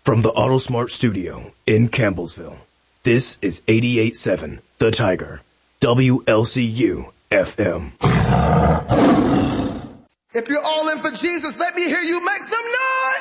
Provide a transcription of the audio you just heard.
From the AutoSmart studio in Campbellsville, this is 88.7 The Tiger, WLCU FM. If you're all in for Jesus, let me hear you make some noise!